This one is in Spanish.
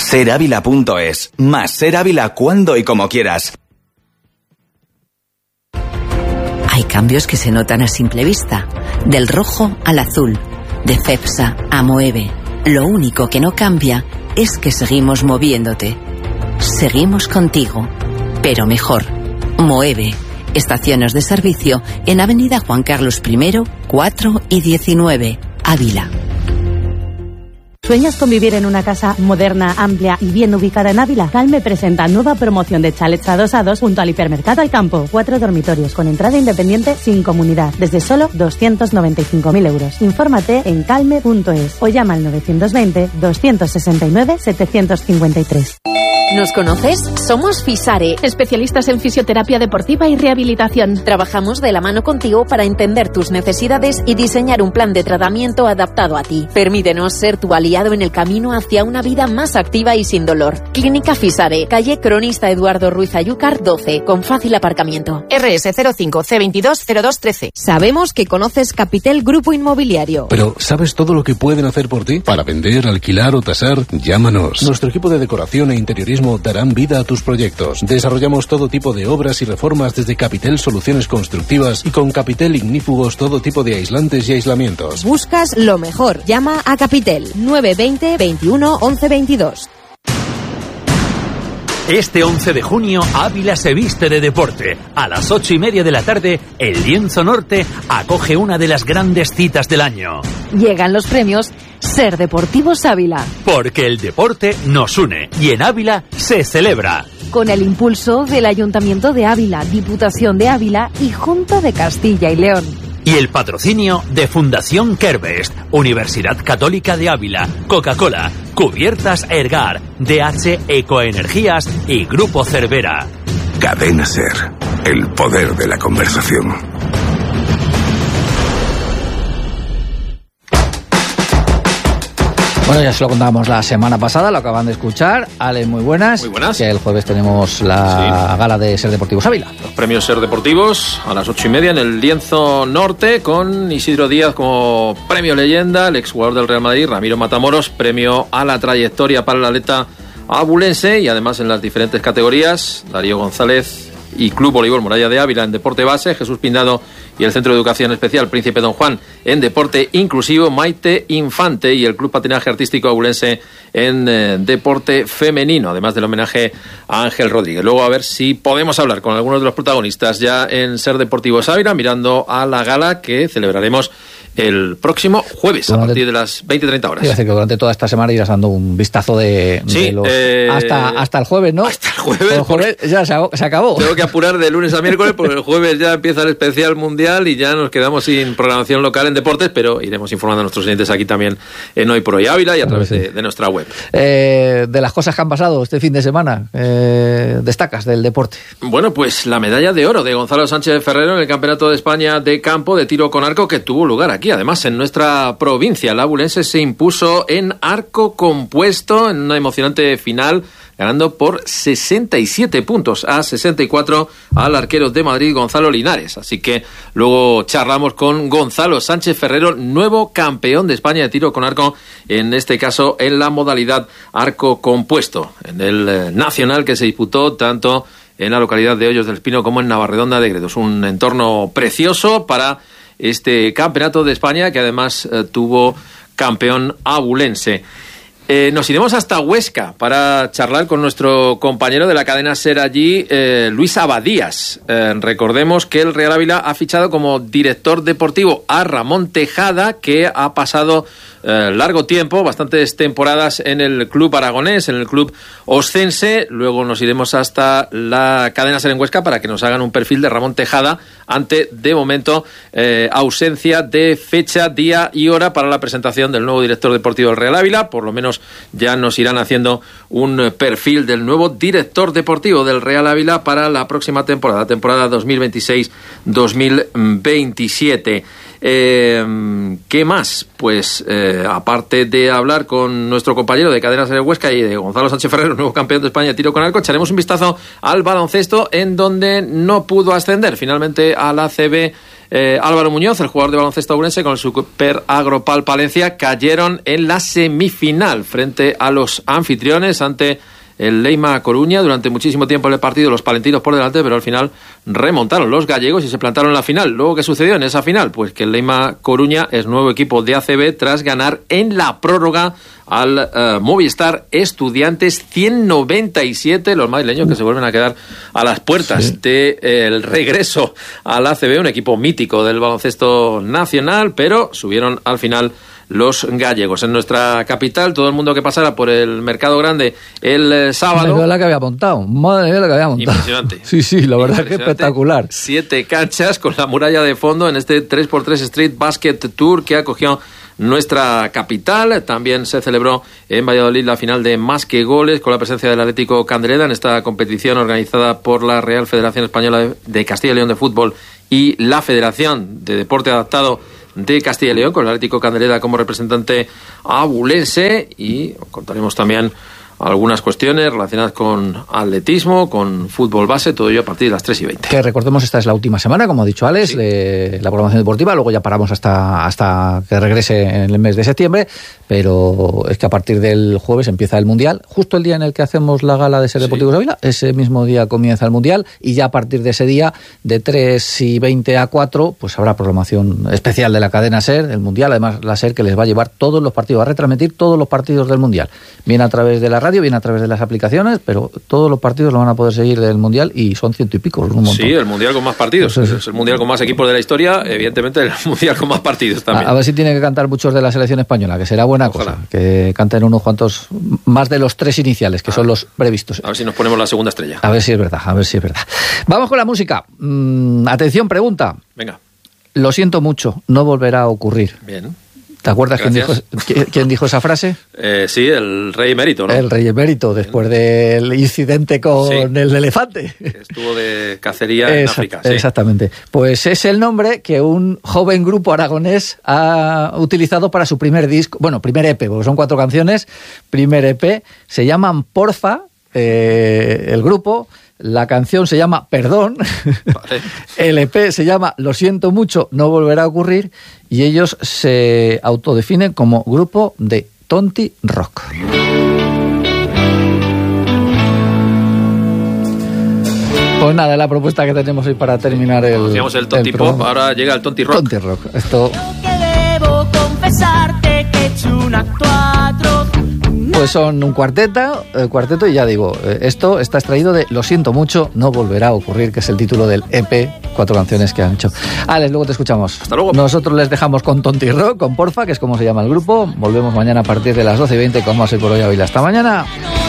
Serávila.es. Más Ser Ávila cuando y como quieras. Hay cambios que se notan a simple vista. Del rojo al azul. De Cepsa a Moeve. Lo único que no cambia es que seguimos moviéndote. Seguimos contigo, pero mejor. Moeve. Estaciones de servicio en Avenida Juan Carlos I, 4 y 19, Ávila. ¿Sueñas con vivir en una casa moderna, amplia y bien ubicada en Ávila? Calme presenta nueva promoción de chalets adosados junto al Hipermercado al Campo. 4 dormitorios con entrada independiente sin comunidad, desde solo 295.000 euros. Infórmate en calme.es o llama al 920-269-753. ¿Nos conoces? Somos Fisare, especialistas en fisioterapia deportiva y rehabilitación. Trabajamos de la mano contigo para entender tus necesidades y diseñar un plan de tratamiento adaptado a ti. Permítenos ser tu aliado en el camino hacia una vida más activa y sin dolor. Clínica Fisare, calle Cronista Eduardo Ruiz Ayúcar 12, con fácil aparcamiento. RS 05 C22 0213. Sabemos que conoces Capitel Grupo Inmobiliario. Pero ¿sabes todo lo que pueden hacer por ti? Para vender, alquilar o tasar, llámanos. Nuestro equipo de decoración e interiorismo darán vida a tus proyectos. Desarrollamos todo tipo de obras y reformas desde Capitel Soluciones Constructivas y con Capitel Ignífugos todo tipo de aislantes y aislamientos. Buscas lo mejor. Llama a Capitel 920 21 11 22. Este 11 de junio, Ávila se viste de deporte. A las 8:30 de la tarde, el Lienzo Norte acoge una de las grandes citas del año. Llegan los premios Ser Deportivos Ávila. Porque el deporte nos une y en Ávila se celebra. Con el impulso del Ayuntamiento de Ávila, Diputación de Ávila y Junta de Castilla y León. Y el patrocinio de Fundación Kerbest, Universidad Católica de Ávila, Coca-Cola, Cubiertas Ergar, DH Ecoenergías y Grupo Cervera. Cadena Ser, el poder de la conversación. Bueno, ya se lo contábamos la semana pasada, lo acaban de escuchar. Ale, muy buenas. Muy buenas. Que el jueves tenemos la gala de Ser Deportivos Ávila. Los premios Ser Deportivos a las 8:30 en el Lienzo Norte, con Isidro Díaz como premio leyenda, el exjugador del Real Madrid, Ramiro Matamoros, premio a la trayectoria para el atleta abulense, y además en las diferentes categorías, Darío González y Club Voleibol Muralla de Ávila en deporte base, Jesús Pindado y el Centro de Educación Especial Príncipe Don Juan en deporte inclusivo, Maite Infante y el Club Patinaje Artístico Abulense en deporte femenino, además del homenaje a Ángel Rodríguez. Luego a ver si podemos hablar con algunos de los protagonistas ya en Ser Deportivos Ávila, mirando a la gala que celebraremos el próximo jueves a partir de las 20:30 horas. Quiero decir que durante toda esta semana irás dando un vistazo de los... hasta el jueves, ¿no? Hasta el jueves. El jueves ya se acabó. Tengo que apurar de lunes a miércoles porque el jueves ya empieza el especial mundial y ya nos quedamos sin programación local en deportes, pero iremos informando a nuestros oyentes aquí también en Hoy por Hoy Ávila y a través de nuestra web. De las cosas que han pasado este fin de semana, destacas del deporte. Bueno, pues la medalla de oro de Gonzalo Sánchez Ferrero en el Campeonato de España de campo de tiro con arco que tuvo lugar aquí, además en nuestra provincia. La abulense se impuso en arco compuesto en una emocionante final, ganando por 67 puntos a 64 al arquero de Madrid, Gonzalo Linares. Así que luego charlamos con Gonzalo Sánchez Ferrero, nuevo campeón de España de tiro con arco, en este caso en la modalidad arco compuesto, en el nacional que se disputó tanto en la localidad de Hoyos del Espino como en Navarredonda de Gredos. Un entorno precioso para este campeonato de España que además tuvo campeón abulense. Nos iremos hasta Huesca para charlar con nuestro compañero de la cadena SER allí, Luis Abadías. Recordemos que el Real Ávila ha fichado como director deportivo a Ramón Tejada, que ha pasado largo tiempo, bastantes temporadas en el club aragonés, en el club oscense. Luego nos iremos hasta la cadena SER en Huesca para que nos hagan un perfil de Ramón Tejada ante, de momento, ausencia de fecha, día y hora para la presentación del nuevo director deportivo del Real Ávila. Por lo menos ya nos irán haciendo un perfil del nuevo director deportivo del Real Ávila para la próxima temporada 2026-2027. ¿Qué más? Pues aparte de hablar con nuestro compañero de Cadena SER Huesca y de Gonzalo Sánchez Ferrero, nuevo campeón de España de tiro con arco, echaremos un vistazo al baloncesto, en donde no pudo ascender finalmente a la ACB Álvaro Muñoz, el jugador de baloncesto abulense, con el Super Agropal Palencia, cayeron en la semifinal frente a los anfitriones ante el Leima Coruña. Durante muchísimo tiempo en el partido los palentinos por delante, pero al final remontaron los gallegos y se plantaron en la final. Luego, ¿qué sucedió en esa final? Pues que el Leima Coruña es nuevo equipo de ACB tras ganar en la prórroga al Movistar Estudiantes 197, los madrileños que se vuelven a quedar a las puertas del regreso al ACB, un equipo mítico del baloncesto nacional, pero subieron al final los gallegos. En nuestra capital, todo el mundo que pasara por el Mercado Grande el sábado... Madre mía la que había montado. Impresionante. Sí, la verdad que espectacular. 7 canchas con la muralla de fondo en este 3x3 Street Basket Tour que acogió nuestra capital. También se celebró en Valladolid la final de Más que Goles con la presencia del Atlético Candeleda en esta competición organizada por la Real Federación Española de Castilla y León de Fútbol y la Federación de Deporte Adaptado de Castilla y León, con el Atlético Candeleda como representante abulense, y contaremos también algunas cuestiones relacionadas con atletismo, con fútbol base, todo ello a partir de las 3:20. Que recordemos, esta es la última semana, como ha dicho Alex, de la programación deportiva, luego ya paramos hasta que regrese en el mes de septiembre, pero es que a partir del jueves empieza el Mundial, justo el día en el que hacemos la gala de Ser Deportivos Ávila, ese mismo día comienza el Mundial, y ya a partir de ese día, de 3:20 a 4, pues habrá programación especial de la cadena Ser, el Mundial, además la Ser que les va a llevar todos los partidos, va a retransmitir todos los partidos del Mundial, bien a través de la radio, bien a través de las aplicaciones, pero todos los partidos lo van a poder seguir del Mundial, y son 100 y pico, un montón. Sí, el Mundial con más partidos, es el Mundial con más equipos de la historia, evidentemente el Mundial con más partidos también. A ver si tiene que cantar muchos de la selección española, que será buena cosa, que canten unos cuantos, más de los 3 iniciales, que son los previstos. A ver si nos ponemos la segunda estrella. A ver si es verdad. Vamos con la música. Atención, pregunta. Venga. Lo siento mucho, no volverá a ocurrir. Bien. ¿Te acuerdas quién dijo esa frase? Sí, el rey emérito, ¿no? El rey emérito, después del incidente con el elefante. Estuvo de cacería en África. Sí. Exactamente. Pues es el nombre que un joven grupo aragonés ha utilizado para su primer disco, primer EP, porque son 4 canciones, primer EP, se llaman Porfa, el grupo. La canción se llama Perdón, vale. El EP se llama Lo siento mucho, no volverá a ocurrir, y ellos se autodefinen como grupo de Tonti Rock. Pues nada, la propuesta que tenemos hoy para terminar Conocíamos el Tonti Pop, ahora llega el Tonti Rock. Tonti Rock, esto... Creo que debo confesarte que he hecho un acto atroz. Pues son un cuarteto, y ya digo, esto está extraído de Lo siento mucho, no volverá a ocurrir, que es el título del EP, 4 canciones que han hecho. Alex, luego te escuchamos. Hasta luego. Nosotros les dejamos con Tonti Rock, con Porfa, que es como se llama el grupo. Volvemos mañana a partir de las 12:20 con Más Hoy por Hoy Ávila. Hasta mañana.